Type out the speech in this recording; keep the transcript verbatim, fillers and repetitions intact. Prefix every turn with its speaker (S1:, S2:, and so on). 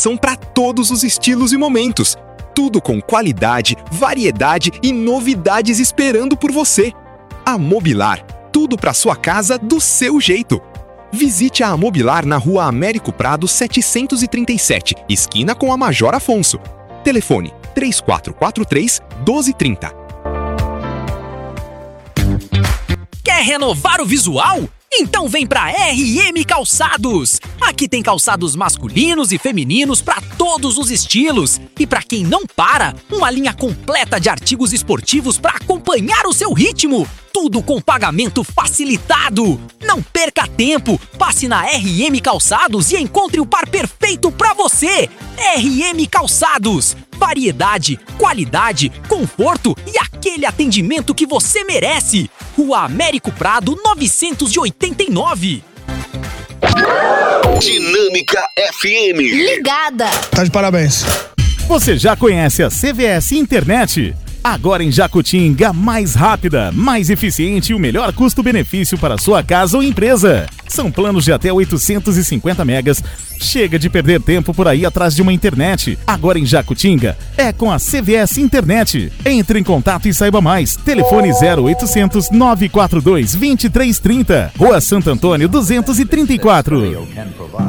S1: São para todos os estilos e momentos. Tudo com qualidade, variedade e novidades esperando por você. A Mobilar, tudo para sua casa do seu jeito. Visite a Amobilar na Rua Américo Prado setecentos e trinta e sete, esquina com a Major Afonso. Telefone três quatro quatro três, um dois três zero.
S2: Quer renovar o visual? Então vem pra R M Calçados! Aqui tem calçados masculinos e femininos para todos os estilos. E para quem não para, uma linha completa de artigos esportivos para acompanhar o seu ritmo. Tudo com pagamento facilitado. Não perca tempo, passe na R M Calçados e encontre o par perfeito para você. R M Calçados. Variedade, qualidade, conforto e aquele atendimento que você merece. Rua Américo Prado novecentos e oitenta e nove.
S3: Dinâmica F M.
S4: Ligada.
S5: Tá de parabéns.
S6: Você já conhece a C V S Internet? Agora em Jacutinga, mais rápida, mais eficiente e o melhor custo-benefício para sua casa ou empresa. São planos de até oitocentos e cinquenta megas. Chega de perder tempo por aí atrás de uma internet. Agora em Jacutinga, é com a C V S Internet. Entre em contato e saiba mais. Telefone zero oitocentos, nove quatro dois, dois três três zero. Rua Santo Antônio duzentos e trinta e quatro.